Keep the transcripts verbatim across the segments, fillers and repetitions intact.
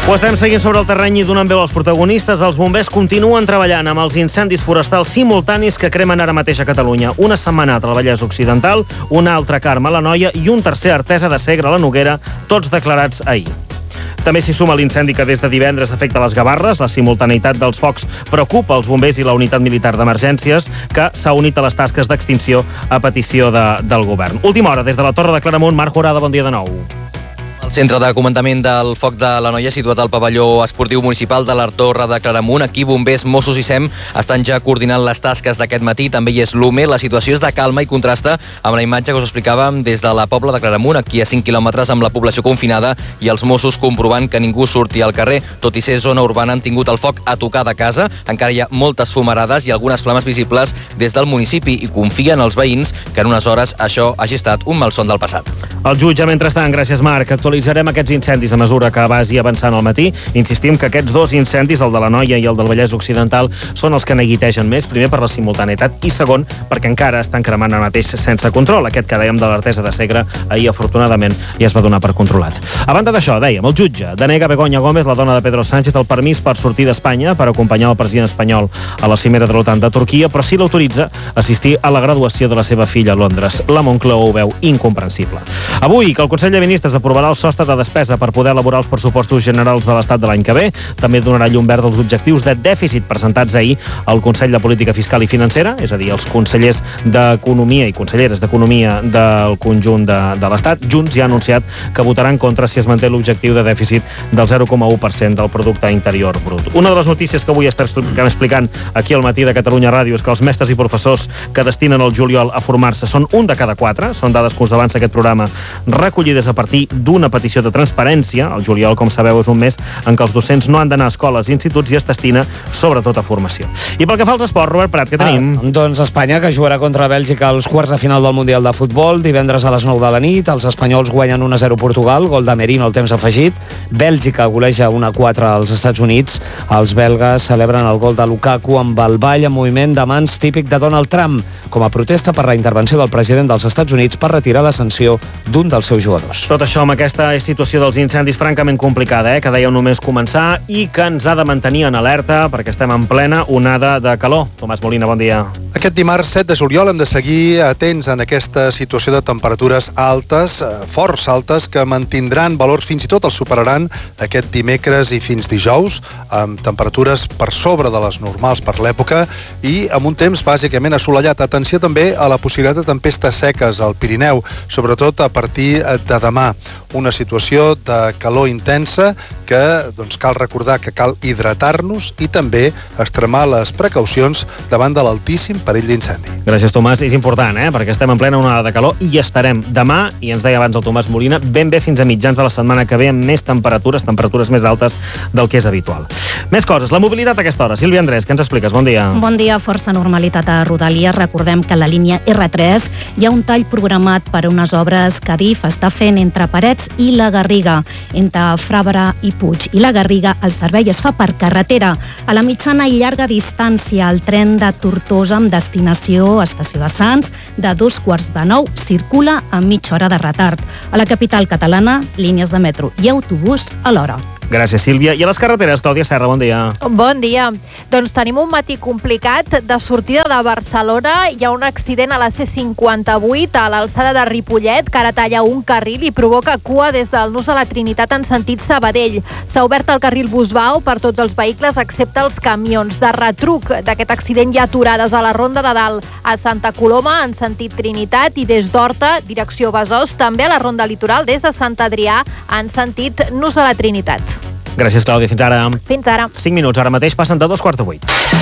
Ho estem seguint sobre el terreny i donant veu als protagonistes. Els bombers continuen treballant amb els incendis forestals simultanis que cremen ara mateix a Catalunya. Una setmanat al Vallès Occidental, una altra a Carme, a l'Anoia, i un tercer a Artesa de Segre, a la Noguera, tots declarats ahir. També s'hi suma l'incendi que des de divendres afecta les Gavarres. La simultaneïtat dels focs preocupa els bombers i la unitat militar d'emergències, que s'ha unit a les tasques d'extinció a petició de, del govern. Última hora, des de la Torre de Claramunt. Marc Horada, bon dia de nou. El centre de comandament del foc de l'Anoia, situat al pavelló esportiu municipal de la Torre de Claramunt. Aquí bombers, Mossos i SEM estan ja coordinant les tasques d'aquest matí. També hi és l'U M E. La situació és de calma i contrasta amb la imatge que us explicàvem des de la Pobla de Claramunt, aquí a cinc quilòmetres, amb la població confinada i els Mossos comprovant que ningú surti al carrer. Tot i ser zona urbana, han tingut el foc a tocar de casa. Encara hi ha moltes fumarades i algunes flames visibles des del municipi i confien els veïns que en unes hores això hagi estat un malson del passat. El jutge, mentrestant, gràcies Marc, actualitzarem aquests incendis a mesura que vagi avançant al matí. Insistim que aquests dos incendis, el de l'Anoia i el del Vallès Occidental, són els que neguitegen més, primer per la simultaneïtat i segon perquè encara estan cremant ara mateix sense control. Aquest que dèiem de l'Artesa de Segre, ahir afortunadament ja es va donar per controlat. A banda d'això, dèiem, el jutge denega a Begoña Gómez, la dona de Pedro Sánchez, el permís per sortir d'Espanya per acompanyar el president espanyol a la cimera de l'OTAN de Turquia, però sí l'autoritza a assistir a la graduació de la seva filla a Londres. La Moncloa ho veu incomprensible. Avui, que el Consell de Ministres aprovarà el sostre de despesa per poder elaborar els pressupostos generals de l'Estat de l'any que ve. També donarà llum verd als objectius de dèficit presentats ahir al Consell de Política Fiscal i Financera, és a dir, els consellers d'Economia i conselleres d'Economia del conjunt de, de l'Estat. Junts ja ha anunciat que votaran contra si es manté l'objectiu de dèficit del zero coma u per cent del producte interior brut. Una de les notícies que avui estem explicant aquí al matí de Catalunya Ràdio és que els mestres i professors que destinen el juliol a formar-se són un de cada quatre. Són dades que us avança aquest programa, recollides a partir d'una petició de transparència. El juliol, com sabeu, és un mes en què els docents no han d'anar a escoles i instituts i es destina sobretot a formació. I pel que fa als esports, Robert Prat, què tenim? Ah, doncs Espanya, que jugarà contra Bèlgica als quarts de final del Mundial de Futbol, divendres a les nou de la nit. Els espanyols guanyen un a zero Portugal, gol de Merino al temps afegit. Bèlgica goleja un a quatre als Estats Units. Els belgues celebren el gol de Lukaku amb el ball en moviment de mans típic de Donald Trump, com a protesta per la intervenció del president dels Estats Units per retirar la sanció d'un dels seus jugadors. Tot això amb aquesta situació dels incendis francament complicada, eh? que dèieu només començar i que ens ha de mantenir en alerta perquè estem en plena onada de calor. Tomàs Molina, bon dia. Aquest dimarts set de juliol hem de seguir atents en aquesta situació de temperatures altes, força altes, que mantindran valors, fins i tot els superaran aquest dimecres i fins dijous, amb temperatures per sobre de les normals per l'època i amb un temps bàsicament assolellat. Atenció també a la possibilitat de tempestes seques al Pirineu, sobretot a partir de demà. Una situació de calor intensa que doncs, cal recordar que cal hidratar-nos i també extremar les precaucions davant de l'altíssim perill d'incendi. Gràcies, Tomàs. És important, eh? perquè estem en plena onada de calor i estarem demà, i ens deia abans el Tomàs Molina, ben bé fins a mitjans de la setmana que ve amb més temperatures, temperatures més altes del que és habitual. Més coses. La mobilitat a aquesta hora. Sílvia Andrés, què ens expliques? Bon dia. Bon dia. Força normalitat a Rodalies. Recordem que a la línia erre tres hi ha un tall programat per unes obres que Adif està fent entre Parets i la Garriga. Entre Fràbara i Puig i la Garriga el servei es fa per carretera. A la mitjana i llarga distància el tren de Tortosa amb destinació a Estació de Sants de dos quarts de nou circula amb mitja hora de retard. A la capital catalana, línies de metro i autobús a l'hora. Gràcies, Sílvia. I a les carreteres, Clàudia Serra, bon dia. Bon dia. Doncs tenim un matí complicat. De sortida de Barcelona hi ha un accident a la ce cinquanta-vuit a l'alçada de Ripollet que ara talla un carril i provoca cua des del Nus de la Trinitat en sentit Sabadell. S'ha obert el carril Busbau per tots els vehicles excepte els camions. De retruc d'aquest accident hi ha aturades a la Ronda de Dalt a Santa Coloma en sentit Trinitat i des d'Horta, direcció Besòs, també a la Ronda Litoral des de Sant Adrià en sentit Nus de la Trinitat. Gràcies, Clàudia. Fins ara. Fins ara. Cinc minuts. Ara mateix passen de dos quarts de vuit.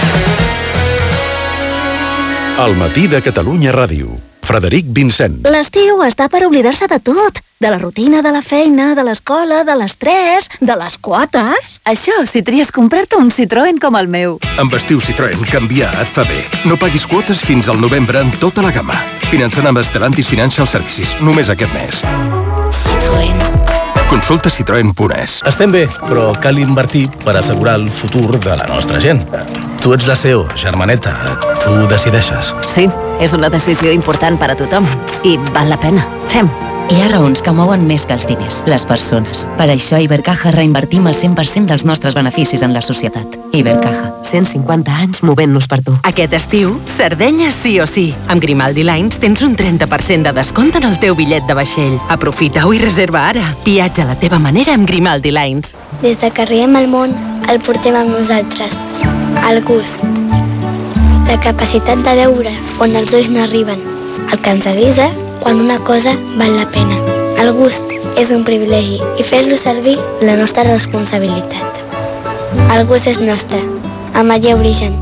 El matí de Catalunya Ràdio. Frederic Vincent. L'estiu està per oblidar-se de tot. De la rutina, de la feina, de l'escola, de l'estrès, de les quotes. Això si tries comprar-te un Citroën com el meu. Amb estiu Citroën, canviar et fa bé. No paguis quotes fins al novembre en tota la gamma. Finançant amb Stellantis Financial Services, només aquest mes. Citroën. Consulta citroen punt es. Estem bé, però cal invertir per assegurar el futur de la nostra gent. Tu ets la C E O, germaneta. Tu decideixes. Sí, és una decisió important per a tothom. I val la pena. Fem. Hi ha raons que mouen més que els diners, les persones. Per això a Ibercaja reinvertim el cent per cent dels nostres beneficis en la societat. Ibercaja. cent cinquanta anys movent-nos per tu. Aquest estiu, Sardenya sí o sí. Amb Grimaldi Lines tens un trenta per cent de descompte en el teu bitllet de vaixell. Aprofita-ho i reserva ara. Viatja a la teva manera amb Grimaldi Lines. Des de que arribem al món, el portem amb nosaltres. El gust. La capacitat de veure on els ulls no arriben. El que ens avisa quan una cosa val la pena. El gust és un privilegi i fer-lo servir la nostra responsabilitat. El gust és nostre. Ametller Origen.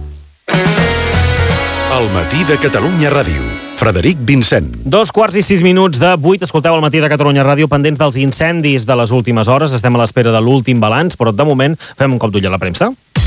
El matí de Catalunya Ràdio. Frederic Vincent. Dos quarts i sis minuts de vuit. Escolteu el matí de Catalunya Ràdio, pendents dels incendis de les últimes hores. Estem a l'espera de l'últim balanç, però de moment fem un cop d'ull a la premsa.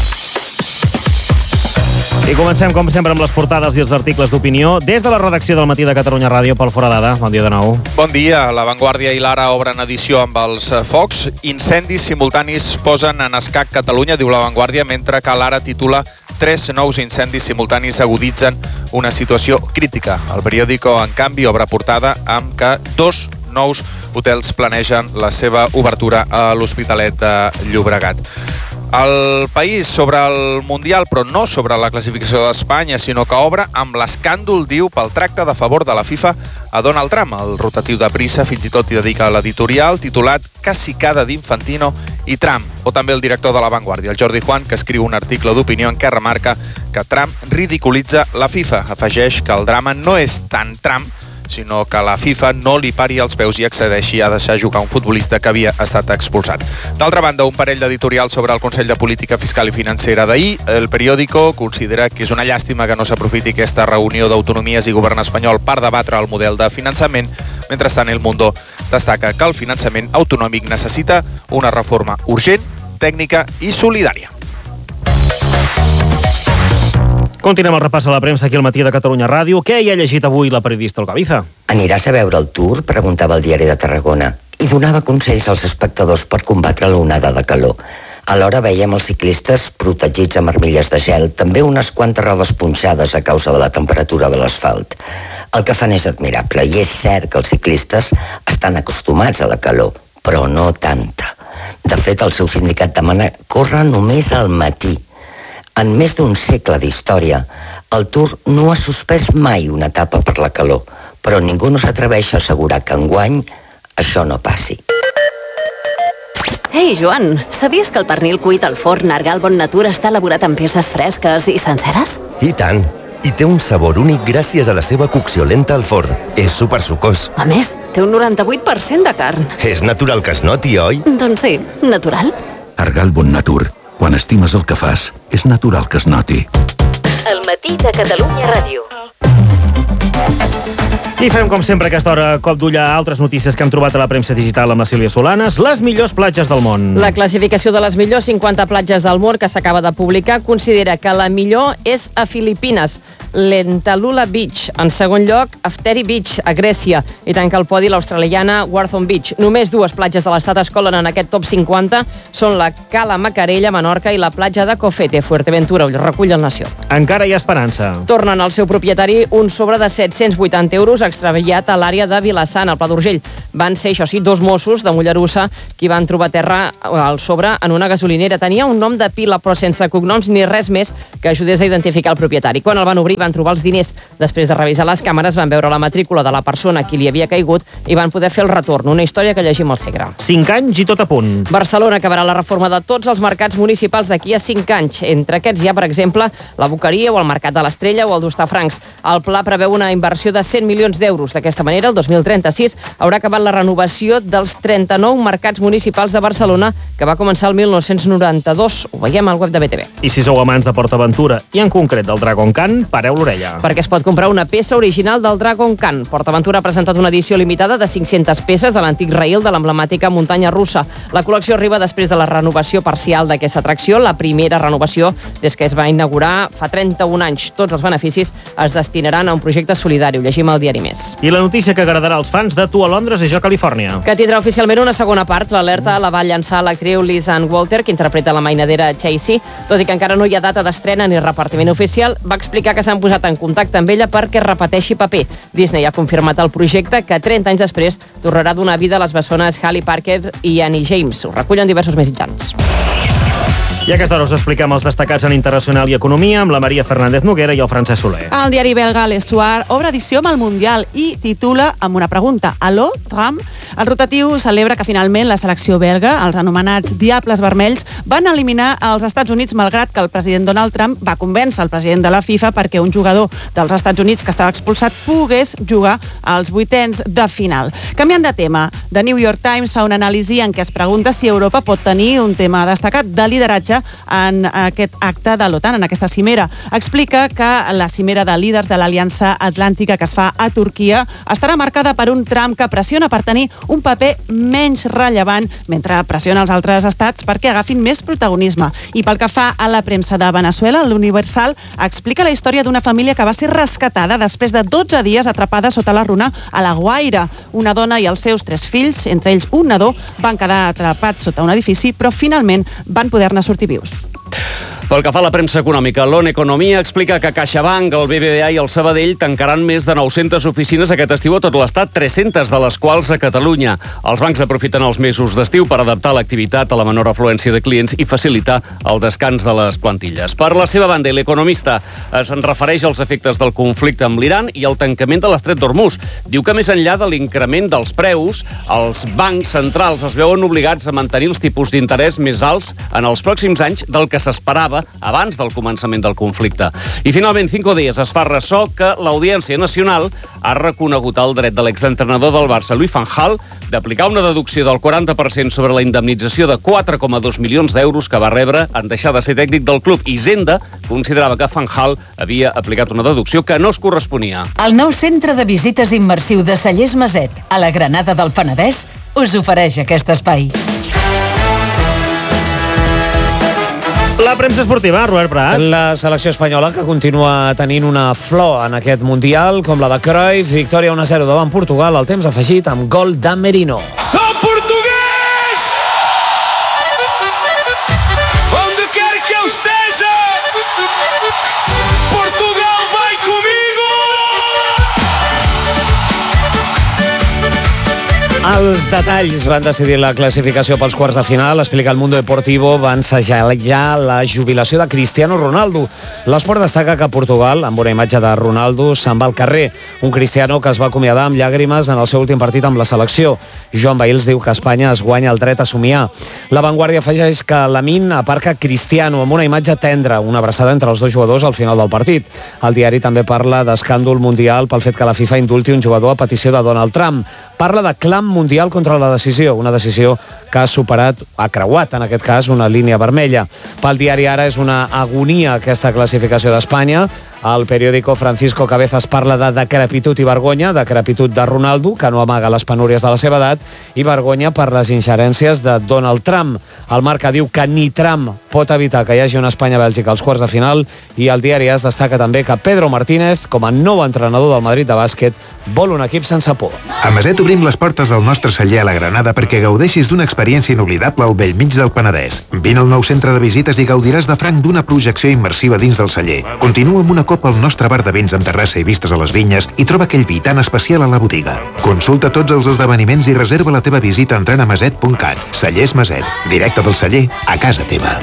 I comencem, com sempre, amb les portades i els articles d'opinió. Des de la redacció del matí de Catalunya Ràdio, Pol Foradada. Bon dia de nou. Bon dia. La Vanguardia i l'Ara obren edició amb els focs. Incendis simultanis posen en escac Catalunya, diu la Vanguardia, mentre que l'Ara titula tres nous incendis simultanis aguditzen una situació crítica. El periòdico, en canvi, obre portada amb que dos nous hotels planegen la seva obertura a l'Hospitalet de Llobregat. El País sobre el Mundial, però no sobre la classificació d'Espanya, sinó que obre amb l'escàndol, diu, pel tracte de favor de la FIFA a Donald Trump. El rotatiu de Prissa fins i tot hi dedica l'editorial titulat Cacicada d'Infantino i Trump. O també el director de La Vanguardia, el Jordi Juan, que escriu un article d'opinió en què remarca que Trump ridiculitza la FIFA. Afegeix que el drama no és tant Trump, sinó que la FIFA no li pari els peus i accedeixi a deixar jugar un futbolista que havia estat expulsat. D'altra banda, un parell d'editorials sobre el Consell de Política Fiscal i Financera d'ahir. El periòdico considera que és una llàstima que no s'aprofiti aquesta reunió d'autonomies i govern espanyol per debatre el model de finançament. Mentrestant, El Mundo destaca que el finançament autonòmic necessita una reforma urgent, tècnica i solidària. Continuem el repàs a la premsa aquí al matí de Catalunya Ràdio. Què hi ha llegit avui la periodista Olga Biza? Aniràs a veure el Tour? Preguntava el Diari de Tarragona. I donava consells als espectadors per combatre l'onada de calor. Alhora veiem els ciclistes protegits amb armilles de gel, també unes quantes rodes punxades a causa de la temperatura de l'asfalt. El que fan és admirable, i és cert que els ciclistes estan acostumats a la calor, però no tanta. De fet, el seu sindicat demana córrer només al matí. En més d'un segle d'història, el Tour no ha suspès mai una etapa per la calor, però ningú no s'atreveix a assegurar que enguany això no passi. Ei, Joan, sabies que el pernil cuit al forn Argal Bon Natura està elaborat amb peces fresques i senceres? I tant! I té un sabor únic gràcies a la seva cocció lenta al forn. És supersucós. A més, té un noranta-vuit per cent de carn. És natural que es noti, oi? Doncs sí, natural. Argal Bon Natur. Quan estimes el que fas, és natural que es noti. El matí de Catalunya Ràdio. I fem, com sempre, a aquesta hora, cop d'ull a altres notícies que hem trobat a la premsa digital amb la Sílvia Solanes. Les millors platges del món. La classificació de les millors cinquanta platges del món que s'acaba de publicar considera que la millor és a Filipines, l'Entalula Beach. En segon lloc, Afteri Beach, a Grècia. I tanca el podi l'australiana Warthon Beach. Només dues platges de l'estat es colen en aquest top cinquanta. Són la Cala Macarella, Menorca, i la platja de Cofete, Fuerteventura, ho recull el Nació. Encara hi ha esperança. Tornen al seu propietari un sobre de set-cents vuitanta euros extraviat a l'àrea de Vilassar, al Pla d'Urgell. Van ser, això sí, dos Mossos de Mollerussa qui van trobar terra al sobre en una gasolinera. Tenia un nom de pila, però sense cognoms ni res més que ajudés a identificar el propietari. Quan el van obrir, van trobar els diners. Després de revisar les càmeres, van veure la matrícula de la persona a qui li havia caigut i van poder fer el retorn. Una història que llegim al Segre. Cinc anys i tot a punt. Barcelona acabarà la reforma de tots els mercats municipals d'aquí a cinc anys. Entre aquests hi ha, per exemple, la Boqueria o el Mercat de l'Estrella o el d'Hostafrancs. El pla preveu una inversió de cent milions d'euros. D'aquesta manera, el dos mil trenta-sis haurà acabat la renovació dels trenta-nou mercats municipals de Barcelona, que va començar el mil nou-cents noranta-dos. Ho veiem al web de B T V. I si sou amants de PortAventura, i en concret del Dragon Khan, pareu l'orella. Perquè es pot comprar una peça original del Dragon Khan. PortAventura ha presentat una edició limitada de cinc-centes peces de l'antic rail de l'emblemàtica muntanya russa. La col·lecció arriba després de la renovació parcial d'aquesta atracció, la primera renovació des que es va inaugurar fa trenta-un anys. Tots els beneficis es destinaran a un projecte solidari. Ho llegim al diari Més. I la notícia que agradarà als fans de Tu a Londres i Jo a Califòrnia. Que tindrà oficialment una segona part. L'alerta la va llançar l'actriu Liz Ann Walter, que interpreta la mainadera Chasey, tot i que encara no hi ha data d'estrena. l'escena ni repartiment oficial, va explicar que s'han posat en contacte amb ella perquè repeteixi paper. Disney ha confirmat el projecte que trenta anys després tornarà a donar vida a les bessones Halle Parker i Annie James. Ho recullen diversos mitjans. I a aquesta hora us expliquem els destacats en internacional i economia amb la Maria Fernández Noguera i el Francesc Soler. El diari belga L'Essoir obre edició amb el Mundial i titula amb una pregunta. Aló, Trump? El rotatiu celebra que finalment la selecció belga, els anomenats Diables Vermells, van eliminar els Estats Units malgrat que el president Donald Trump va convèncer el president de la FIFA perquè un jugador dels Estats Units que estava expulsat pogués jugar als vuitens de final. Canviant de tema, The New York Times fa una anàlisi en què es pregunta si Europa pot tenir un tema destacat de lideratge en aquest acte de l'OTAN, en aquesta cimera. Explica que la cimera de líders de l'Aliança Atlàntica que es fa a Turquia estarà marcada per un Trump que pressiona per tenir un paper menys rellevant mentre pressiona els altres estats perquè agafin més protagonisme. I pel que fa a la premsa de Venezuela, l'Universal explica la història d'una família que va ser rescatada després de dotze dies atrapada sota la runa a La Guaira. Una dona i els seus tres fills, entre ells un nadó, van quedar atrapats sota un edifici, però finalment van poder-ne sortir vius. Pel que fa a la premsa econòmica, l'On Economia explica que CaixaBank, el B B V A i el Sabadell tancaran més de nou-centes oficines aquest estiu a tot l'estat, tres-centes de les quals a Catalunya. Els bancs aprofiten els mesos d'estiu per adaptar l'activitat a la menor afluència de clients i facilitar el descans de les plantilles. Per la seva banda, l'Economista es refereix als efectes del conflicte amb l'Iran i el tancament de l'Estret d'Hormuz. Diu que més enllà de l'increment dels preus, els bancs centrals es veuen obligats a mantenir els tipus d'interès més alts en els pròxims anys del que s'esperava abans del començament del conflicte. I finalment, Cinco Días es fa ressò que l'Audiència Nacional ha reconegut el dret de l'exentrenador del Barça, Louis van Gaal, d'aplicar una deducció del quaranta per cent sobre la indemnització de quatre coma dos milions d'euros que va rebre en deixar de ser tècnic del club. Hisenda considerava que Van Gaal havia aplicat una deducció que no es corresponia. El nou centre de visites immersiu de Cellers Maset, a la Granada del Penedès, us ofereix aquest espai. La premsa esportiva, Robert Prat. La selecció espanyola, que continua tenint una flor en aquest Mundial, com la de Cruyff, victòria un a zero davant Portugal, al temps afegit amb gol de Merino. Som portuguès! Onde quer que eu esteja, Portugal vai comigo! Els detalls van decidir la classificació pels quarts de final. Explica el Mundo Deportivo, va ensejar ja la jubilació de Cristiano Ronaldo. L'esport destaca que Portugal, amb una imatge de Ronaldo, se'n va al carrer. Un Cristiano que es va acomiadar amb llàgrimes en el seu últim partit amb la selecció. Joan Bahils diu que Espanya es guanya el dret a somiar. La Vanguardia afegeix que Lamine aparca Cristiano amb una imatge tendra, una abraçada entre els dos jugadors al final del partit. El diari també parla d'escàndol mundial pel fet que la FIFA indulti un jugador a petició de Donald Trump. Parla de clam mundial contra la decisió, una decisió que ha superat, ha creuat en aquest cas, una línia vermella. Pel diari Ara és una agonia aquesta classificació d'Espanya. El periòdico Francisco Cabezas parla de decrepitud i vergonya, decrepitud de Ronaldo, que no amaga les penúries de la seva edat, i vergonya per les ingerències de Donald Trump. El Marca diu que ni Trump pot evitar que hi hagi una Espanya-Bèlgica als quarts de final, i el diari AS destaca també que Pedro Martínez, com a nou entrenador del Madrid de bàsquet, vol un equip sense por. A Maset obrim les portes del nostre celler a la Granada perquè gaudeixis d'una experiència inoblidable al bell mig del Penedès. Vine al nou centre de visites i gaudiràs de franc d'una projecció immersiva dins del celler. Continua amb una copa al nostre bar de vins amb terrassa i vistes a les vinyes i troba aquell vi tan especial a la botiga. Consulta tots els esdeveniments i reserva la teva visita entrant a maset punt cat. Cellers Maset, directe del celler a casa teva.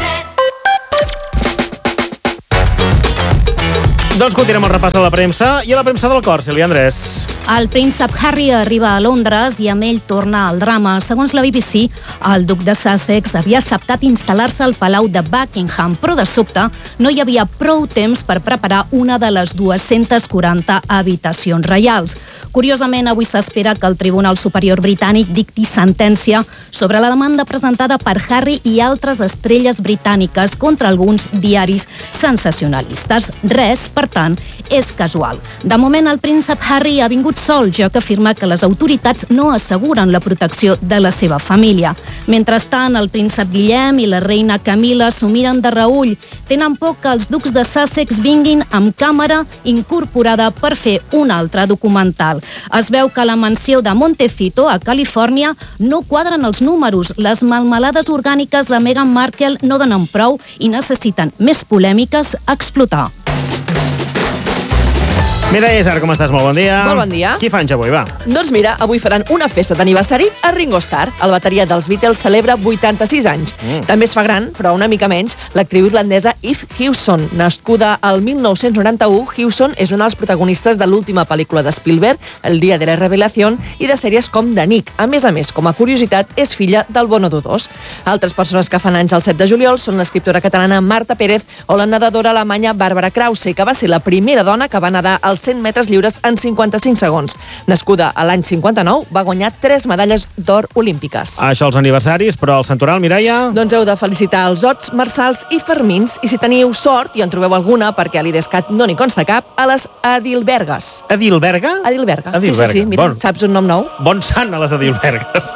Doncs continuem el repàs a la premsa i a la premsa del cor, Sílvia Andrés. El príncep Harry arriba a Londres i amb ell torna al drama. Segons la B B C, el duc de Sussex havia acceptat instal·lar-se al Palau de Buckingham, però de sobte no hi havia prou temps per preparar una de les dues-centes quaranta habitacions reials. Curiosament, avui s'espera que el Tribunal Superior Britànic dicti sentència sobre la demanda presentada per Harry i altres estrelles britàniques contra alguns diaris sensacionalistes. Res, per tant, és casual. De moment, el príncep Harry ha vingut viscut sol, ja que afirma que les autoritats no asseguren la protecció de la seva família. Mentrestant, el príncep Guillem i la reina Camila s'ho miren de reüll. Tenen por que els ducs de Sussex vinguin amb càmera incorporada per fer un altre documental. Es veu que a la mansió de Montecito, a Califòrnia, no quadren els números. Les melmelades orgàniques de Meghan Markle no donen prou i necessiten més polèmiques a explotar. Mira, Isar, com estàs? Molt bon dia. Molt bon dia. Qui fa anys avui, va? Doncs mira, avui faran una festa d'aniversari a Ringo Starr. El bateria dels Beatles celebra vuitanta-sis anys. Mm. També es fa gran, però una mica menys, l'actriu irlandesa Eve Hewson. Nascuda al mil nou-cents noranta-u, Hewson és una dels protagonistes de l'última pel·lícula de Spielberg, El dia de la revelació, i de sèries com The Nick. A més a més, com a curiositat, és filla del Bono Dodós. Altres persones que fan anys el set de juliol són l'escriptora catalana Marta Pérez o la nedadora alemanya Bàrbara Krause, que va ser la primera dona que va nedar als cent metres lliures en cinquanta-cinc segons. Nascuda a l'any cinquanta-nou, va guanyar tres medalles d'or olímpiques. Això els aniversaris, però el santoral, Mireia? Doncs heu de felicitar els Ots, Marçals i Fermins, i si teniu sort i en trobeu alguna, perquè a l'IDESCAT no n'hi consta cap, a les Adilbergues. Adilberga? Adilberga. Adilberga. Sí, sí, sí, mira, bon. Saps un nom nou? Bon sant a les Adilbergues.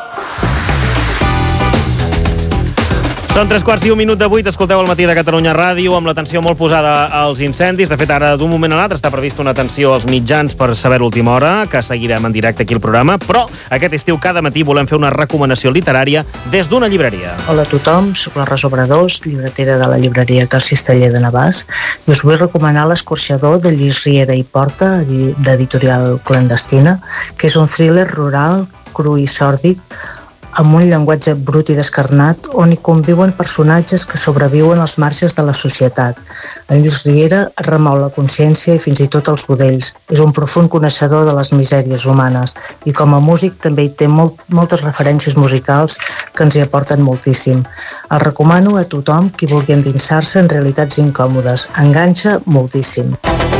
Són tres quarts i un minut de vuit, escolteu el matí de Catalunya Ràdio amb l'atenció molt posada als incendis. De fet, ara d'un moment a l'altre està prevista una atenció als mitjans per saber l'última hora, que seguirem en directe aquí al programa, però aquest estiu cada matí volem fer una recomanació literària des d'una llibreria. Hola a tothom, soc la Rosa Obradors, llibretera de la llibreria Cal Cisteller de Navàs, i us vull recomanar L'escorxador de Lluís Riera i Porta, d'editorial Clandestina, que és un thriller rural, cru i sòrdid, amb un llenguatge brut i descarnat, on hi conviuen personatges que sobreviuen als marges de la societat. En Lluís Riera remou la consciència i fins i tot els budells. És un profund coneixedor de les misèries humanes i com a músic també hi té molt, moltes referències musicals que ens hi aporten moltíssim. El recomano a tothom qui vulgui endinsar-se en realitats incòmodes. Enganxa moltíssim.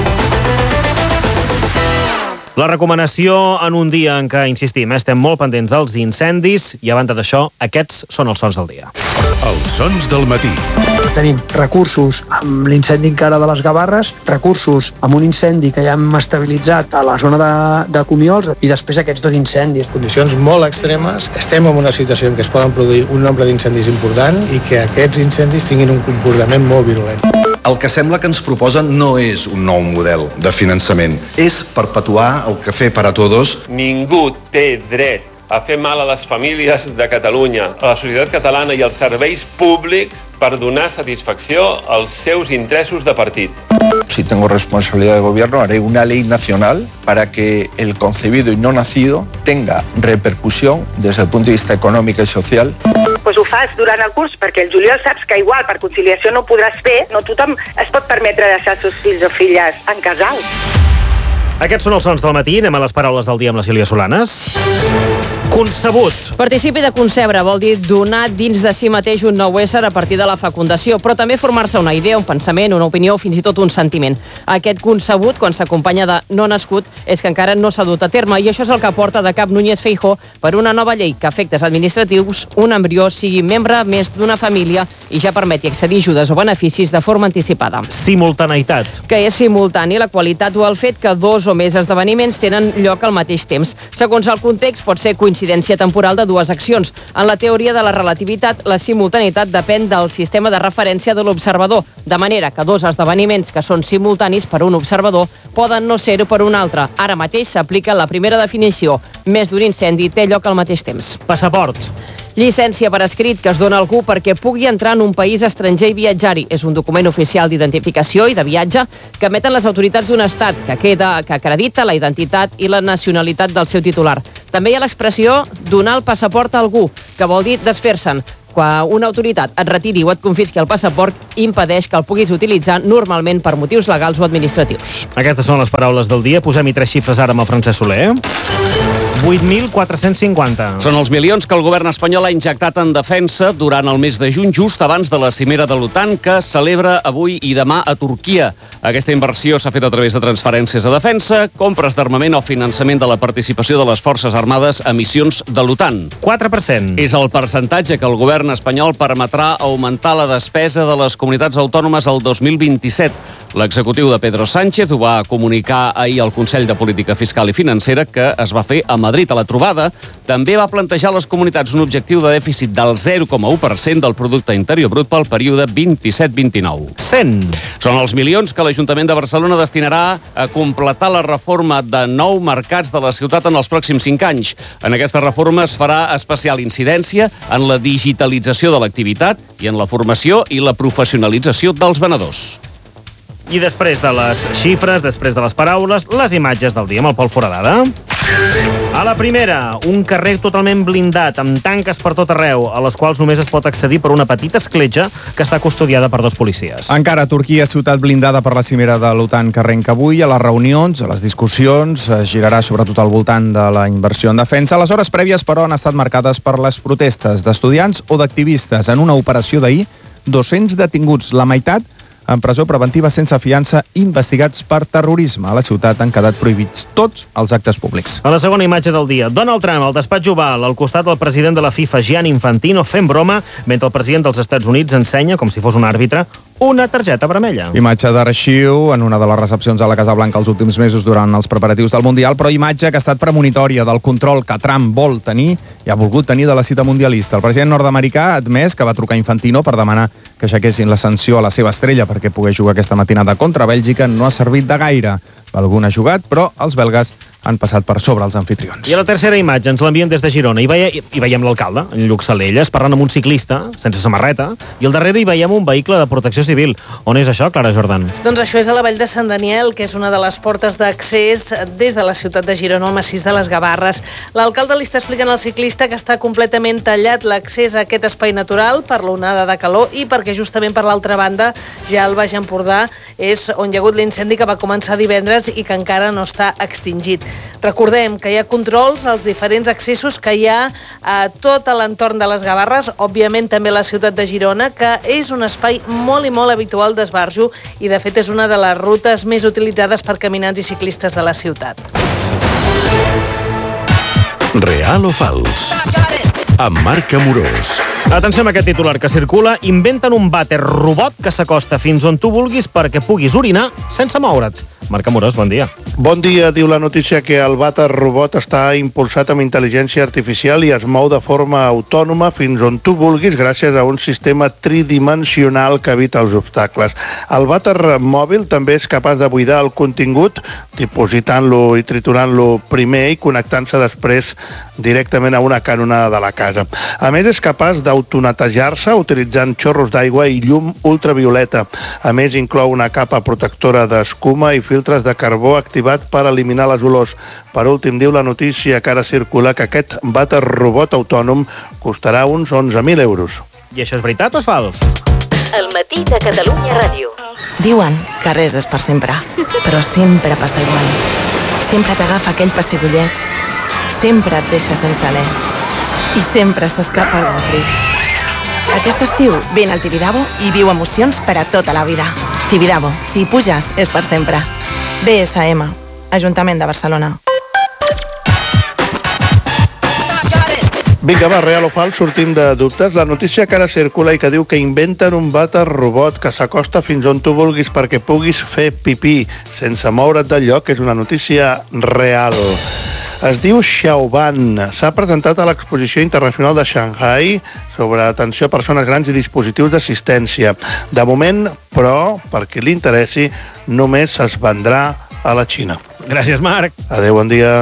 La recomanació en un dia en què, insistim, estem molt pendents dels incendis i, a banda d'això, aquests són els sons del dia. Els sons del matí. Tenim recursos amb l'incendi encara de les Gavarres, recursos amb un incendi que ja hem estabilitzat a la zona de, de Comiols i després aquests dos incendis. Condicions molt extremes, estem en una situació en què es poden produir un nombre d'incendis important i que aquests incendis tinguin un comportament molt virulent. El que sembla que ens proposen no és un nou model de finançament, és perpetuar el cafè per a tots. Ningú té dret a fer mal a les famílies de Catalunya, a la societat catalana i als serveis públics per donar satisfacció als seus interessos de partit. Si tengo responsabilidad de gobierno, haré una ley nacional para que el concebido y no nacido tenga repercusión desde el punto de vista económico y social. Pues ho fas durant el curs, perquè el juliol saps que igual per conciliació no ho podràs fer, no tothom es pot permetre deixar els seus fills o filles en casal. Aquests són els sons del matí, anem a les paraules del dia amb la Sílvia Solanes. Concebut. Participi de concebre vol dir donar dins de si mateix un nou ésser a partir de la fecundació, però també formar-se una idea, un pensament, una opinió o fins i tot un sentiment. Aquest concebut, quan s'acompanya de no nascut, és que encara no s'ha dut a terme, i això és el que porta de cap Núñez Feijóo per una nova llei que a efectes administratius un embrió sigui membre més d'una família i ja permeti accedir a ajudes o beneficis de forma anticipada. Simultaneïtat. Que és simultani la qualitat o el fet que dos o més esdeveniments tenen lloc al mateix temps. Segons el context, pot ser coincidència temporal de dues accions. En la teoria de la relativitat, la simultaneïtat depèn del sistema de referència de l'observador, de manera que dos esdeveniments que són simultanis per un observador poden no ser-ho per un altre. Ara mateix s'aplica la primera definició. Més d'un incendi té lloc al mateix temps. Passaport. Llicència per escrit que es dona a algú perquè pugui entrar en un país estranger i viatjar-hi. És un document oficial d'identificació i de viatge que emeten les autoritats d'un estat que queda que acredita la identitat i la nacionalitat del seu titular. També hi ha l'expressió donar el passaport a algú, que vol dir desfer-se'n. Quan una autoritat et retiri o et confisqui el passaport, impedeix que el puguis utilitzar normalment per motius legals o administratius. Aquestes són les paraules del dia. Posem-hi tres xifres ara amb el Francesc Soler. vuit mil quatre-cents cinquanta. Són els milions que el govern espanyol ha injectat en defensa durant el mes de juny, just abans de la cimera de l'OTAN, que celebra avui i demà a Turquia. Aquesta inversió s'ha fet a través de transferències a defensa, compres d'armament o finançament de la participació de les Forces Armades a missions de l'OTAN. quatre per cent. És el percentatge que el govern espanyol permetrà augmentar la despesa de les comunitats autònomes el dos mil vint-i-set. L'executiu de Pedro Sánchez ho va comunicar ahir al Consell de Política Fiscal i Financera, que es va fer a Madrid. A la trobada també va plantejar a les comunitats un objectiu de dèficit del zero coma u per cent del producte interior brut pel període vint-i-set vint-i-nou. cent. Són els milions que l'Ajuntament de Barcelona destinarà a completar la reforma de nou mercats de la ciutat en els pròxims cinc anys. En aquesta reforma es farà especial incidència en la digitalització de l'activitat i en la formació i la professionalització dels venedors. I després de les xifres, després de les paraules, les imatges del dia amb el Pol Foradada. A la primera, un carrer totalment blindat, amb tanques per tot arreu, a les quals només es pot accedir per una petita escletxa que està custodiada per dos policies. Encara a Turquia, ciutat blindada per la cimera de l'OTAN que arrenca avui. A les reunions, a les discussions, es girarà sobretot al voltant de la inversió en defensa. Les hores prèvies, però, han estat marcades per les protestes d'estudiants o d'activistes. En una operació d'ahir, dos-cents detinguts, la meitat en presó preventiva sense fiança, investigats per terrorisme. A la ciutat han quedat prohibits tots els actes públics. A la segona imatge del dia, Donald Trump al despatx oval, al costat del president de la FIFA, Gianni Infantino, fent broma, mentre el president dels Estats Units ensenya, com si fos un àrbitre, una targeta vermella. Imatge d'arxiu en una de les recepcions a la Casa Blanca els últims mesos durant els preparatius del Mundial, però imatge que ha estat premonitòria del control que Trump vol tenir i ha volgut tenir de la cita mundialista. El president nord-americà ha admès que va trucar a Infantino per demanar que aixequessin la sanció a la seva estrella perquè pogués jugar aquesta matinada contra Bèlgica. No ha servit de gaire. Algun ha jugat, però els belgues han passat per sobre els anfitrions. I a la tercera imatge ens l'envien des de Girona. Hi, veia, hi veiem l'alcalde, en Lluc Salelles, parlant amb un ciclista, sense samarreta, i al darrere hi veiem un vehicle de protecció civil. On és això, Clara Jordan? Doncs això és a la Vall de Sant Daniel, que és una de les portes d'accés des de la ciutat de Girona al massís de les Gavarres. L'alcalde li està explicant al ciclista que està completament tallat l'accés a aquest espai natural per l'onada de calor i perquè justament per l'altra banda, ja al Baix Empordà, és on hi ha hagut l'incendi que va començar divendres i que encara no està extingit. Recordem que hi ha controls als diferents accessos que hi ha a tot l'entorn de les Gavarres, òbviament també la ciutat de Girona, que és un espai molt i molt habitual d'esbarjo i de fet és una de les rutes més utilitzades per caminants i ciclistes de la ciutat. Real o fals? Amb Marc Amorós. Atenció amb aquest titular que circula. Inventen un vàter robot que s'acosta fins on tu vulguis perquè puguis orinar sense moure't. Marc Amorós, bon dia. Bon dia. Diu la notícia que el vàter robot està impulsat amb intel·ligència artificial i es mou de forma autònoma fins on tu vulguis gràcies a un sistema tridimensional que evita els obstacles. El vàter mòbil també és capaç de buidar el contingut, dipositant-lo i triturant-lo primer i connectant-se després directament a una canonada de la casa. A més, és capaç d'autonetejar-se utilitzant xorros d'aigua i llum ultravioleta. A més, inclou una capa protectora d'escuma i filtres de carbó activat per eliminar les olors. Per últim, diu la notícia que ara circula que aquest vàter robot autònom costarà uns onze mil euros. I això és veritat o és fals? El matí de Catalunya Ràdio. Diuen que res és per sempre, però sempre passa igual. Sempre t'agafa aquell pessigolleig, sempre et deixa sense alè i sempre s'escapa el ric. Aquest estiu vine al Tibidabo i viu emocions per a tota la vida. Tibidabo, si hi puges, és per sempre. B S M, Ajuntament de Barcelona. Vinga, va, real o fals, sortim de dubtes. La notícia que ara circula i que diu que inventen un vàter robot que s'acosta fins on tu vulguis perquè puguis fer pipí sense moure't del lloc és una notícia real. Es diu Xiaoban. S'ha presentat a l'exposició internacional de Shanghai sobre atenció a persones grans i dispositius d'assistència. De moment, però, per qui li interessi, només es vendrà a la Xina. Gràcies, Marc. Adéu, bon dia.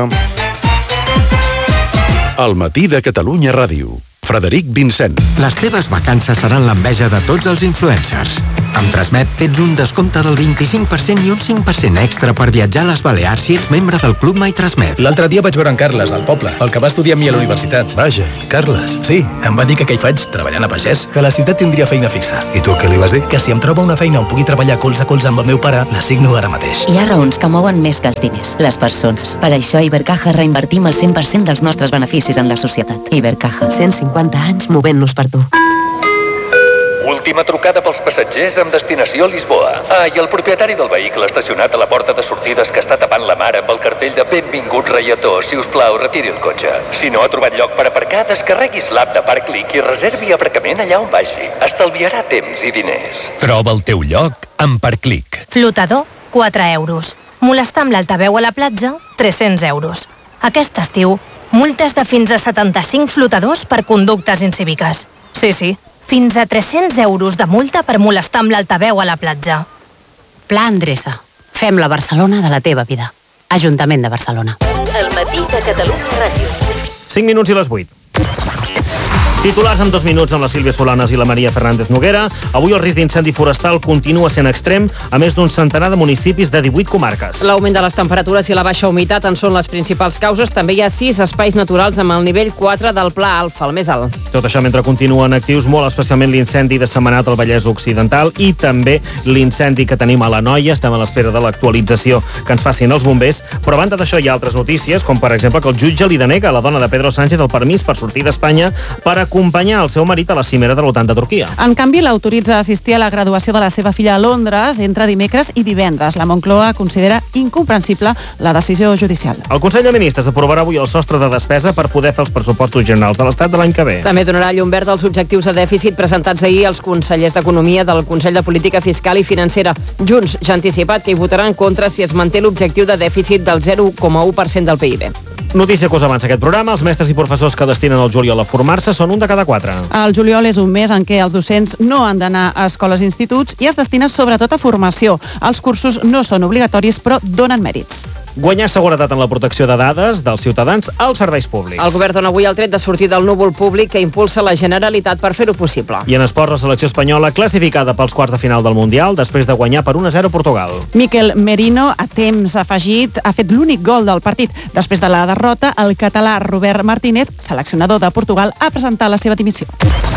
El matí de Catalunya Ràdio. Frederic Vincent. Les teves vacances seran l'enveja de tots els influencers. Amb Transmet tens un descompte del vint-i-cinc per cent i un cinc per cent extra per viatjar a les Balears si ets membre del Club My Transmet. L'altre dia vaig veure en Carles, del poble, el que va estudiar amb mi a la universitat. Vaja, Carles. Sí, em va dir que què hi faig, treballant a pagès, que a la ciutat tindria feina fixa. I tu què li vas dir? Que si em troba una feina on pugui treballar colze a colze amb el meu pare, l'assigno ara mateix. Hi ha raons que mouen més que els diners, les persones. Per això a Ibercaja reinvertim el cent per cent dels nostres beneficis en la societat. Ibercaja. cent cinquanta anys movent-nos per tu. Última trucada pels passatgers amb destinació a Lisboa. Ah, i el propietari del vehicle estacionat a la porta de sortides que està tapant la mar amb el cartell de benvingut reietó. Si us plau, retiri el cotxe. Si no ha trobat lloc per aparcar, descarreguis l'app de Parclick i reservi aparcament allà on vagi. Estalviarà temps i diners. Troba el teu lloc amb Parclick. Flotador, quatre euros. Molestar amb l'altaveu a la platja, tres-cents euros. Aquest estiu, multes de fins a setanta-cinc flotadors per conductes incíviques. Sí, sí, fins a tres-cents euros de multa per molestar amb l'altaveu a la platja. Pla Endreça. Fem la Barcelona de la teva vida. Ajuntament de Barcelona. El matí de Catalunya Ràdio. cinc minuts i les vuit. Titulars en dos minuts amb la Sílvia Solanes i la Maria Fernández Noguera. Avui el risc d'incendi forestal continua sent extrem a més d'un centenar de municipis de divuit comarques. L'augment de les temperatures i la baixa humitat en són les principals causes. També hi ha sis espais naturals amb el nivell quatre del Pla Alfa, el més alt. Tot això mentre continuen actius molt especialment l'incendi de Sentmenat al Vallès Occidental i també l'incendi que tenim a l'Anoia. Estem a l'espera de l'actualització que ens facin els bombers. Però a banda d'això hi ha altres notícies, com per exemple que el jutge li denega a la dona de Pedro Sánchez el permís per sortir d'Espanya per acompanyar el seu marit a la cimera de l'OTAN de Turquia. En canvi, l'autoritza a assistir a la graduació de la seva filla a Londres entre dimecres i divendres. La Moncloa considera incomprensible la decisió judicial. El Consell de Ministres aprovarà avui el sostre de despesa per poder fer els pressupostos generals de l'Estat de l'any que ve. També donarà llum verd als objectius de dèficit presentats ahir als consellers d'Economia del Consell de Política Fiscal i Financera. Junts ja ha anticipat que hi votarà en contra si es manté l'objectiu de dèficit del zero coma u per cent del P I B. Notícia que us avança aquest programa. Els mestres i professors que destinen el juliol a formar-se són un de cada quatre. El juliol és un mes en què els docents no han d'anar a escoles i instituts i es destina sobretot a formació. Els cursos no són obligatoris, però donen mèrits. Guanyar seguretat en la protecció de dades dels ciutadans als serveis públics. El govern dona avui el tret de sortir del núvol públic que impulsa la Generalitat per fer-ho possible. I en esport, la selecció espanyola classificada pels quarts de final del Mundial després de guanyar per un a zero Portugal. Miquel Merino, a temps afegit, ha fet l'únic gol del partit. Després de la derrota, el català Robert Martínez, seleccionador de Portugal, ha presentat la seva dimissió.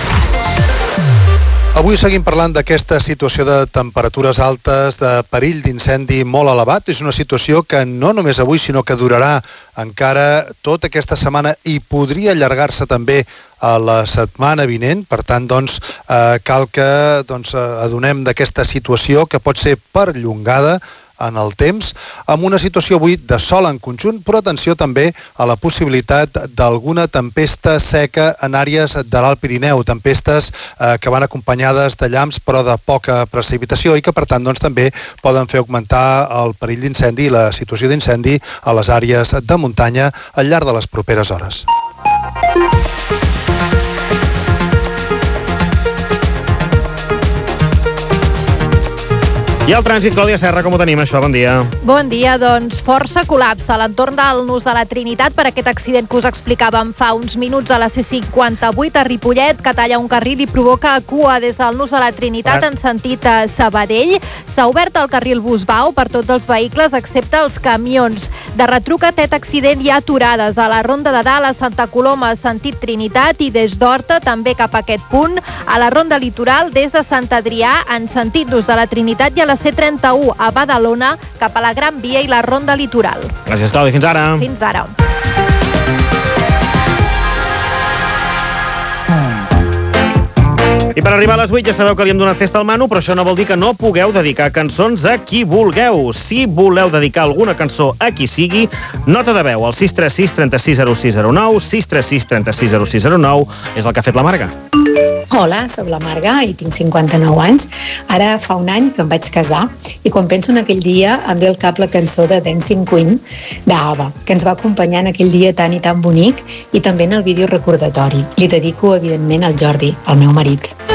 Avui seguim parlant d'aquesta situació de temperatures altes, de perill d'incendi molt elevat. És una situació que no només avui, sinó que durarà encara tota aquesta setmana i podria allargar-se també a la setmana vinent. Per tant, doncs, eh, cal que doncs, adonem d'aquesta situació que pot ser perllongada en el temps, amb una situació avui de sol en conjunt, però atenció també a la possibilitat d'alguna tempesta seca en àrees de l'Alt Pirineu, tempestes eh, que van acompanyades de llamps però de poca precipitació i que per tant doncs, també poden fer augmentar el perill d'incendi i la situació d'incendi a les àrees de muntanya al llarg de les properes hores. I el trànsit, Clàudia Serra, com ho tenim, això? Bon dia. Bon dia, doncs força col·lapse a l'entorn del Nus de la Trinitat per aquest accident que us explicàvem fa uns minuts a la C cinquanta-vuit a Ripollet, que talla un carril i provoca cua des del Nus de la Trinitat en sentit a Sabadell. S'ha obert el carril Busbau per tots els vehicles excepte els camions. De retruc a aquest accident hi ha aturades a la Ronda de Dalt, a Santa Coloma, sentit Trinitat, i des d'Horta també cap a aquest punt, a la Ronda Litoral des de Sant Adrià en sentit Nus de la Trinitat i a la C trenta-u a Badalona cap a la Gran Via i la Ronda Litoral. Gràcies, Clàudia. Fins ara. Fins ara. I per arribar a les vuit ja sabeu que li hem donat festa al Manu, però això no vol dir que no pugueu dedicar cançons a qui vulgueu. Si voleu dedicar alguna cançó a qui sigui, nota de veu al sis tres sis, trenta-sis, zero sis zero nou, sis tres sis, trenta-sis, zero sis zero nou, és el que ha fet la Marga. Hola, sóc la Marga i tinc cinquanta-nou anys. Ara fa un any que em vaig casar i quan penso en aquell dia em ve al cap la cançó de Dancing Queen d'Ava, que ens va acompanyar en aquell dia tan i tan bonic i també en el vídeo recordatori. Li dedico, evidentment, al Jordi, el meu marit.